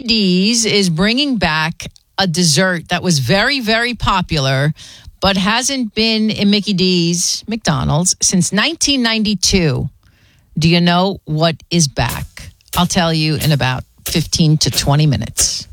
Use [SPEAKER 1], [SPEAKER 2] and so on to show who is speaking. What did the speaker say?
[SPEAKER 1] D's is bringing back a dessert that was very, very popular, but hasn't been in Mickey D's McDonald's since 1992. Do you know what is back? I'll tell you in about 15 to 20 minutes.